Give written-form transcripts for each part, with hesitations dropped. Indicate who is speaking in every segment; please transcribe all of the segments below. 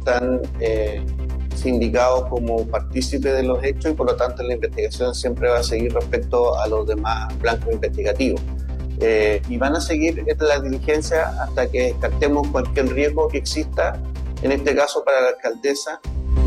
Speaker 1: están sindicados como partícipes de los hechos y por lo tanto la investigación siempre va a seguir respecto a los demás blancos investigativos. Y van a seguir la diligencia hasta que descartemos cualquier riesgo que exista, en este caso para la alcaldesa.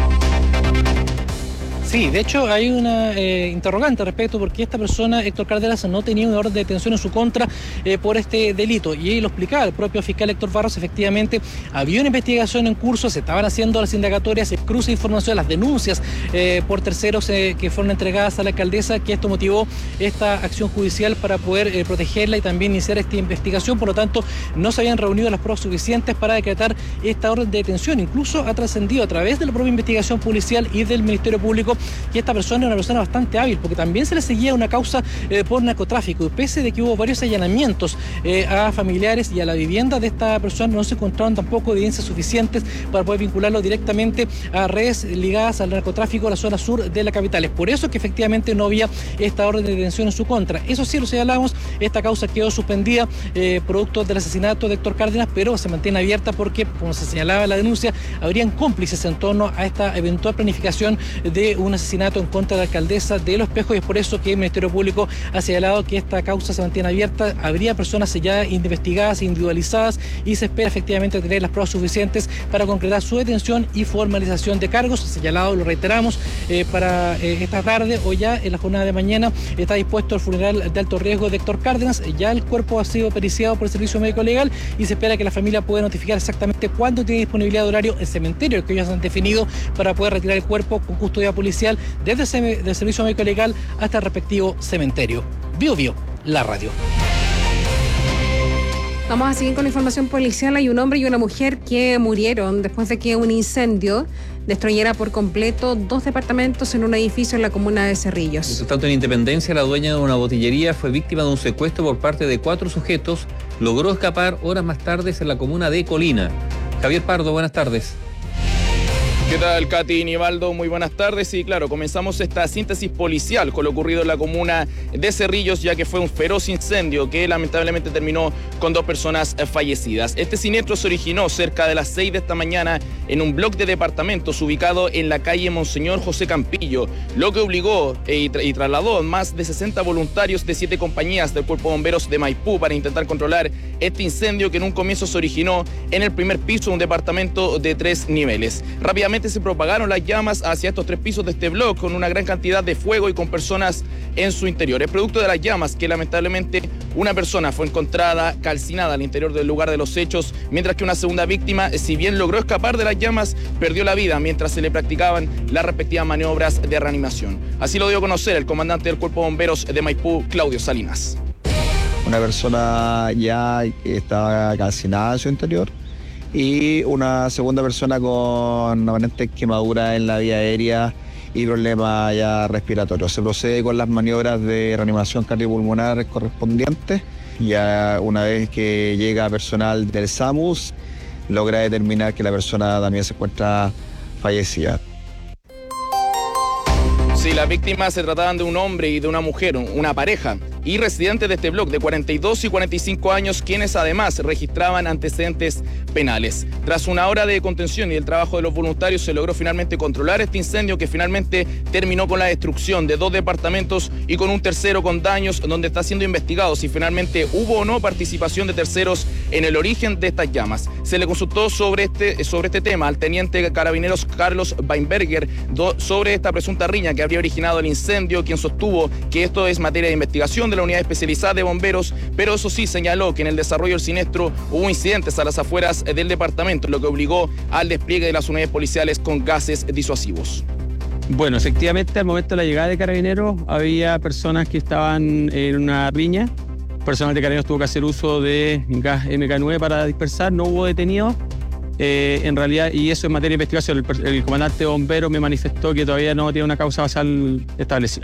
Speaker 2: Sí, de hecho hay una interrogante respecto porque esta persona, Héctor Cárdenas, no tenía una orden de detención en su contra por este delito. Y ahí lo explicaba el propio fiscal Héctor Barros. Efectivamente, había una investigación en curso, se estaban haciendo las indagatorias, el cruce de información, las denuncias por terceros que fueron entregadas a la alcaldesa, que esto motivó esta acción judicial para poder protegerla y también iniciar esta investigación. Por lo tanto, no se habían reunido las pruebas suficientes para decretar esta orden de detención. Incluso ha trascendido a través de la propia investigación policial y del Ministerio Público que esta persona era una persona bastante hábil, porque también se le seguía una causa por narcotráfico, y pese de que hubo varios allanamientos a familiares y a la vivienda de esta persona, no se encontraron tampoco evidencias suficientes para poder vincularlo directamente a redes ligadas al narcotráfico de la zona sur de la capital. Es por eso que efectivamente no había esta orden de detención en su contra. Eso sí, lo señalamos, esta causa quedó suspendida producto del asesinato de Héctor Cárdenas, pero se mantiene abierta porque, como se señalaba en la denuncia, habrían cómplices en torno a esta eventual planificación de un asesinato en contra de la alcaldesa de Los Espejos, y es por eso que el Ministerio Público ha señalado que esta causa se mantiene abierta. Habría personas ya investigadas, individualizadas, y se espera efectivamente tener las pruebas suficientes para concretar su detención y formalización de cargos. Señalado, lo reiteramos, para esta tarde o ya en la jornada de mañana está dispuesto el funeral de alto riesgo de Héctor Cárdenas. Ya el cuerpo ha sido periciado por el Servicio Médico Legal y se espera que la familia pueda notificar exactamente cuándo tiene disponibilidad de horario el cementerio que ellos han definido para poder retirar el cuerpo con custodia policial desde el Servicio Médico Legal hasta el respectivo cementerio. Bio, la radio.
Speaker 3: Vamos a seguir con la información policial. Hay un hombre y una mujer que murieron después de que un incendio destruyera por completo 2 departamentos en un edificio en la comuna de Cerrillos.
Speaker 4: Mientras tanto, en Independencia, la dueña de una botillería fue víctima de un secuestro por parte de 4 sujetos. Logró escapar horas más tarde en la comuna de Colina. Javier Pardo, buenas tardes.
Speaker 5: ¿Qué tal, Katy y Nivaldo? Muy buenas tardes. Y claro, comenzamos esta síntesis policial con lo ocurrido en la comuna de Cerrillos, ya que fue un feroz incendio que lamentablemente terminó con 2 personas fallecidas. Este siniestro se originó cerca de las 6 de esta mañana en un bloque de departamentos ubicado en la calle Monseñor José Campillo, lo que obligó y trasladó más de 60 voluntarios de 7 compañías del Cuerpo de Bomberos de Maipú para intentar controlar este incendio que en un comienzo se originó en el primer piso de un departamento de 3 niveles. Rápidamente se propagaron las llamas hacia estos 3 pisos de este bloque con una gran cantidad de fuego y con personas en su interior. Es producto de las llamas que lamentablemente una persona fue encontrada calcinada al interior del lugar de los hechos, mientras que una segunda víctima, si bien logró escapar de las llamas, perdió la vida mientras se le practicaban las respectivas maniobras de reanimación. Así lo dio a conocer el comandante del Cuerpo de Bomberos de Maipú, Claudio Salinas.
Speaker 6: Una persona ya estaba calcinada en su interior y una segunda persona con aparentes quemaduras en la vía aérea y problemas ya respiratorios. Se procede con las maniobras de reanimación cardiopulmonar correspondientes. Ya una vez que llega personal del SAMUS, logra determinar que la persona también se encuentra fallecida.
Speaker 5: Sí, las víctimas se trataban de un hombre y de una mujer, una pareja, y residentes de este bloque de 42 y 45 años, quienes además registraban antecedentes penales. Tras una hora de contención y el trabajo de los voluntarios, se logró finalmente controlar este incendio que finalmente terminó con la destrucción de 2 departamentos y con un tercero con daños, donde está siendo investigado si finalmente hubo o no participación de terceros en el origen de estas llamas. Se le consultó sobre este tema al teniente de carabineros Carlos Weinberger sobre esta presunta riña que habría originado el incendio, quien sostuvo que esto es materia de investigación de la unidad especializada de bomberos, pero eso sí señaló que en el desarrollo del siniestro hubo incidentes a las afueras del departamento, lo que obligó al despliegue de las unidades policiales con gases disuasivos.
Speaker 7: Bueno, efectivamente, al momento de la llegada de carabineros había personas que estaban en una riña. El personal de carabineros tuvo que hacer uso de gas MK9 para dispersar, no hubo detenidos. En realidad, y eso en materia de investigación, el comandante de bomberos me manifestó que todavía no tiene una causa basal establecida.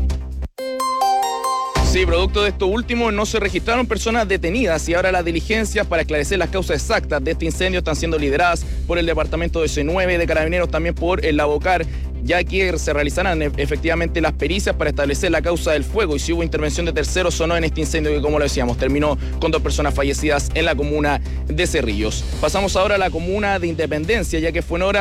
Speaker 5: Sí, producto de esto último no se registraron personas detenidas y ahora las diligencias para esclarecer las causas exactas de este incendio están siendo lideradas por el departamento de C9 de Carabineros, también por el Lavocar, ya que se realizarán efectivamente las pericias para establecer la causa del fuego y si hubo intervención de terceros o no en este incendio que, como lo decíamos, terminó con 2 personas fallecidas en la comuna de Cerrillos. Pasamos ahora a la comuna de Independencia, ya que fue en hora